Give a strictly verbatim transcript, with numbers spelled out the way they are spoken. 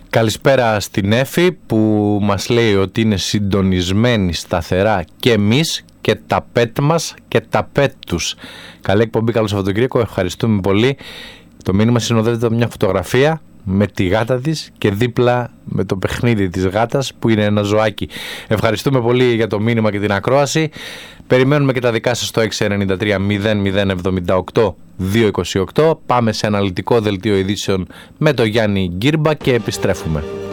Καλησπέρα στην Έφη που μας λέει ότι είναι συντονισμένη σταθερά και εμείς και τα πέτ μας και τα πέτ τους. Καλή εκπομπή, καλό Σαββατοκύριακο, ευχαριστούμε πολύ. Το μήνυμα συνοδεύεται από μια φωτογραφία με τη γάτα της και δίπλα με το παιχνίδι της γάτας που είναι ένα ζωάκι. Ευχαριστούμε πολύ για το μήνυμα και την ακρόαση. Περιμένουμε και τα δικά σας στο έξι εννιά τρία μηδέν μηδέν εβδομήντα οκτώ διακόσια είκοσι οκτώ. Πάμε σε αναλυτικό δελτίο ειδήσεων με τον Γιάννη Γκύρμπα και επιστρέφουμε.